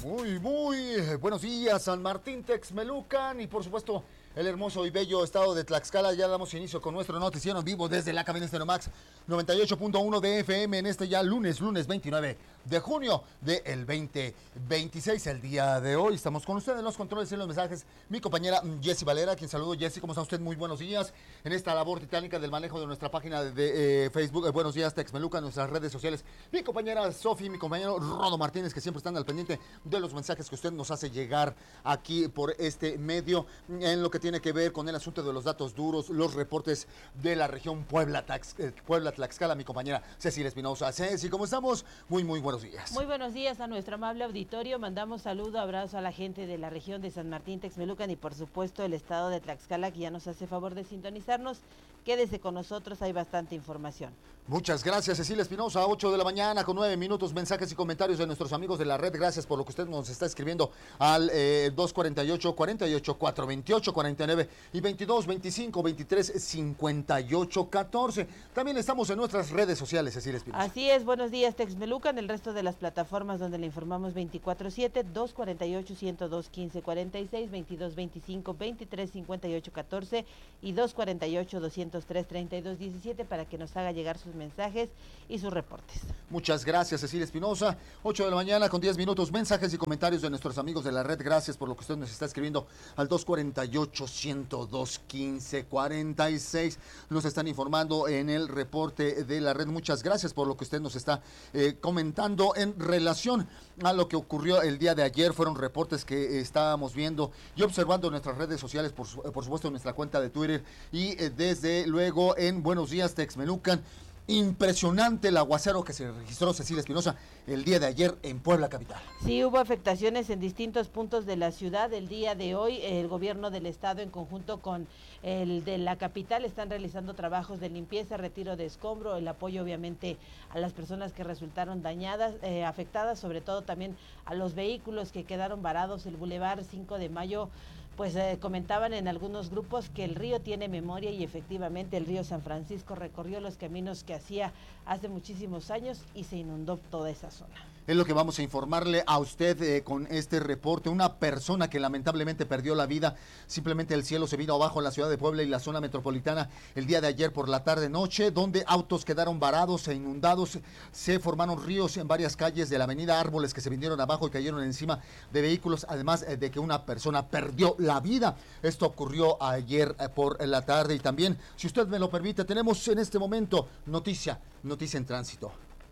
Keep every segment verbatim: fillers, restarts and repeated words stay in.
Muy, muy buenos días, San Martín Texmelucan y por supuesto el hermoso y bello estado de Tlaxcala. Ya damos inicio con nuestro noticiero en vivo desde la cabina Estéreo Max noventa y ocho punto uno de F M en este ya lunes, lunes veintinueve de junio del veinte veintiséis. El día de hoy estamos con ustedes en los controles y en los mensajes. Mi compañera Jessy Valera, quien saludo. Jessy, ¿cómo está usted? Muy buenos días en esta labor titánica del manejo de nuestra página de eh, Facebook. Eh, buenos días, Texmelucan, nuestras redes sociales. Mi compañera Sofi, mi compañero Rodo Martínez, que siempre están al pendiente de los mensajes que usted nos hace llegar aquí por este medio en lo que tiene que ver con el asunto de los datos duros, los reportes de la región Puebla, Tax, eh, Puebla Tlaxcala. Mi compañera Cecilia Espinosa. Ceci, ¿cómo estamos? Muy, muy buenos días. Muy buenos días a nuestro amable auditorio. Mandamos saludo, abrazo a la gente de la región de San Martín Texmelucan y por supuesto el estado de Tlaxcala, que ya nos hace favor de sintonizarnos. Quédese con nosotros, hay bastante información. Muchas gracias, Cecilia Espinosa. ocho de la mañana con nueve minutos, mensajes y comentarios de nuestros amigos de la red. Gracias por lo que usted nos está escribiendo al eh, dos cuarenta y ocho, cuarenta y ocho, cuatrocientos veintiocho, cuarenta y nueve y veintidós, veinticinco, veintitrés, cincuenta y ocho, catorce. También estamos en nuestras redes sociales, Cecilia Espinosa. Así es, buenos días, Texmelucan, el resto de las plataformas donde le informamos veinticuatro siete, dos cuarenta y ocho, ciento dos, quince cuarenta y seis, veintidós, veinticinco, veintitrés, cincuenta y ocho, catorce y dos cuarenta y ocho, doscientos tres, treinta y dos, diecisiete para que nos haga llegar sus mensajes y sus reportes. Muchas gracias, Cecilia Espinosa. ocho de la mañana con diez minutos, mensajes y comentarios de nuestros amigos de la red. Gracias por lo que usted nos está escribiendo al dos cuarenta y ocho, ciento dos, quince cuarenta y seis. Nos están informando en el reporte de la red. Muchas gracias por lo que usted nos está eh, comentando en relación a lo que ocurrió el día de ayer. Fueron reportes que eh, estábamos viendo y observando en nuestras redes sociales, por, su, eh, por supuesto en nuestra cuenta de Twitter y eh, desde luego en Buenos Días Texmelucan. Impresionante el aguacero que se registró, Cecilia Espinosa, el día de ayer en Puebla capital. Sí, hubo afectaciones en distintos puntos de la ciudad. El día de hoy el gobierno del estado en conjunto con el de la capital están realizando trabajos de limpieza, retiro de escombro, el apoyo obviamente a las personas que resultaron dañadas, eh, afectadas, sobre todo también a los vehículos que quedaron varados. El Boulevard cinco de mayo, pues eh, comentaban en algunos grupos que el río tiene memoria y efectivamente el río San Francisco recorrió los caminos que hacía hace muchísimos años y se inundó toda esa zona. Es lo que vamos a informarle a usted eh, con este reporte. Una persona que lamentablemente perdió la vida, simplemente el cielo se vino abajo en la ciudad de Puebla y la zona metropolitana el día de ayer por la tarde noche, donde autos quedaron varados e inundados, se formaron ríos en varias calles de la avenida, árboles que se vinieron abajo y cayeron encima de vehículos, además eh, de que una persona perdió la vida. Esto ocurrió ayer eh, por la tarde y también, si usted me lo permite, tenemos en este momento noticia, noticia en tránsito.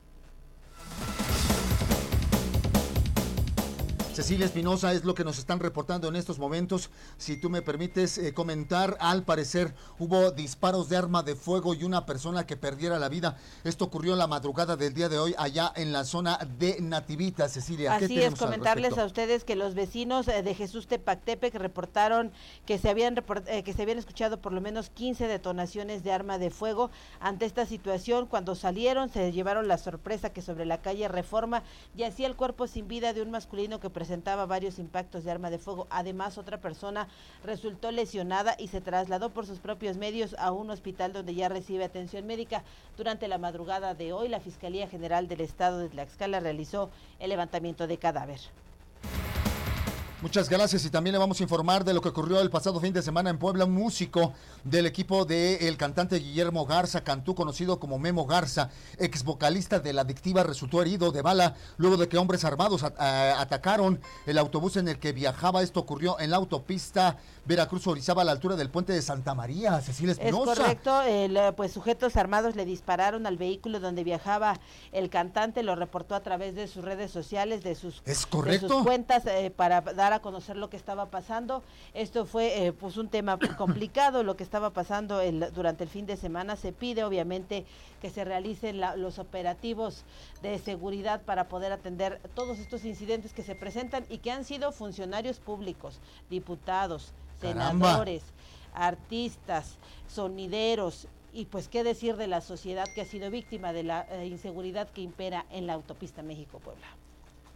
Cecilia Espinosa, es lo que nos están reportando en estos momentos. Si tú me permites eh, comentar, al parecer hubo disparos de arma de fuego y una persona que perdiera la vida. Esto ocurrió la madrugada del día de hoy allá en la zona de Nativita, Cecilia. Así es, comentarles a ustedes que los vecinos de Jesús Tepactepec reportaron que se habían report eh, que se habían escuchado por lo menos quince detonaciones de arma de fuego. Ante esta situación, cuando salieron, se llevaron la sorpresa que sobre la calle Reforma yacía el cuerpo sin vida de un masculino que presentaba varios impactos de arma de fuego. Además, otra persona resultó lesionada y se trasladó por sus propios medios a un hospital donde ya recibe atención médica. Durante la madrugada de hoy, la Fiscalía General del Estado de Tlaxcala realizó el levantamiento de cadáver. Muchas gracias y también le vamos a informar de lo que ocurrió el pasado fin de semana en Puebla. Un músico del equipo del cantante Guillermo Garza, Cantú, conocido como Memo Garza, ex vocalista de La Adictiva, resultó herido de bala luego de que hombres armados a, a, atacaron el autobús en el que viajaba. Esto ocurrió en la autopista Veracruz-Orizaba a la altura del puente de Santa María. Cecilia Espinosa. Es correcto, el, pues sujetos armados le dispararon al vehículo donde viajaba el cantante, lo reportó a través de sus redes sociales, de sus, ¿Es correcto? de sus cuentas eh, para dar a conocer lo que estaba pasando. Esto fue eh, pues un tema complicado, lo que estaba pasando el, durante el fin de semana. Se pide obviamente que se realicen la, los operativos de seguridad para poder atender todos estos incidentes que se presentan y que han sido funcionarios públicos, diputados, senadores, Caramba. artistas, sonideros, y pues qué decir de la sociedad que ha sido víctima de la eh, inseguridad que impera en la autopista México-Puebla.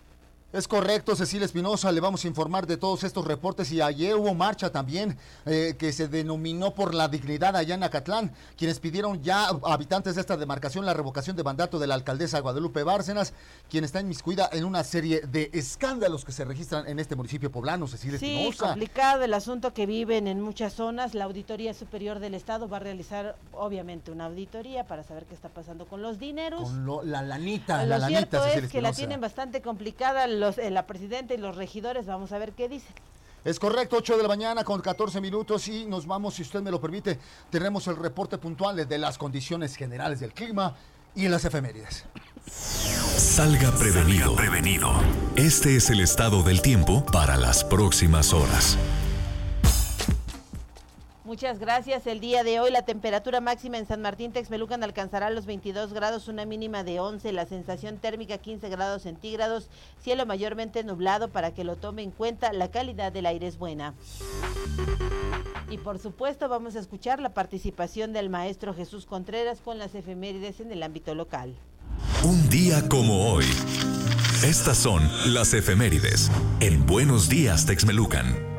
Es correcto, Cecilia Espinosa, le vamos a informar de todos estos reportes y ayer hubo marcha también eh, que se denominó por la dignidad allá en Acatlán, quienes pidieron ya, habitantes de esta demarcación, la revocación de mandato de la alcaldesa Guadalupe Bárcenas, quien está inmiscuida en una serie de escándalos que se registran en este municipio poblano, Cecilia sí, Espinosa. Sí, complicado el asunto que viven en muchas zonas. La Auditoría Superior del Estado va a realizar obviamente una auditoría para saber qué está pasando con los dineros. Con lo, la lanita, lo la lanita, cierto Cecilia es que Espinosa. la tienen bastante complicada los, eh, la presidenta y los regidores. Vamos a ver qué dicen. Es correcto, ocho de la mañana con catorce minutos y nos vamos, si usted me lo permite, tenemos el reporte puntual de las condiciones generales del clima y en las efemérides. Salga prevenido. Salga prevenido. Este es el estado del tiempo para las próximas horas. Muchas gracias. El día de hoy la temperatura máxima en San Martín Texmelucan alcanzará los veintidós grados, una mínima de once, la sensación térmica quince grados centígrados, cielo mayormente nublado para que lo tome en cuenta, la calidad del aire es buena. Y por supuesto vamos a escuchar la participación del maestro Jesús Contreras con las efemérides en el ámbito local. Un día como hoy. Estas son las efemérides en Buenos Días Texmelucan.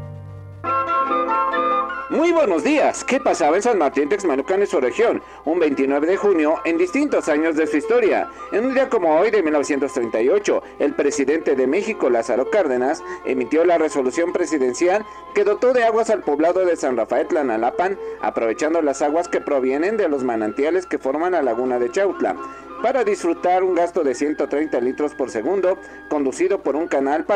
Muy buenos días. ¿Qué pasaba en San Martín Texmelucan y su región? Un veintinueve de junio en distintos años de su historia. En un día como hoy de mil novecientos treinta y ocho, el presidente de México, Lázaro Cárdenas, emitió la resolución presidencial que dotó de aguas al poblado de San Rafael Tlanalapan, aprovechando las aguas que provienen de los manantiales que forman la laguna de Chautla, para disfrutar un gasto de ciento treinta litros por segundo, conducido por un canal para